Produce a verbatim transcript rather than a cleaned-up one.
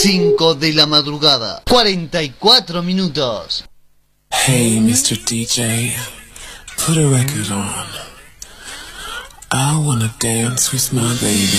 cinco de la madrugada, cuarenta y cuatro minutos. Hey, mister D J, put a record on. I wanna dance with my baby.